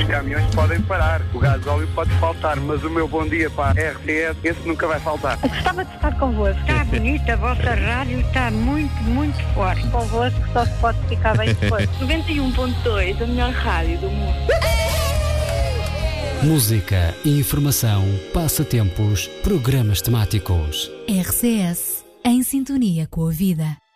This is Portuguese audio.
caminhões podem parar, o gasóleo pode faltar, mas o meu bom dia para a RTS, esse nunca vai faltar. Gostava de estar convosco. Está bonita, a vossa rádio está muito, muito forte. Convosco só se pode ficar bem depois. 91.2, a melhor rádio do mundo. Música, informação, passatempos, programas temáticos. RCS, em sintonia com a vida.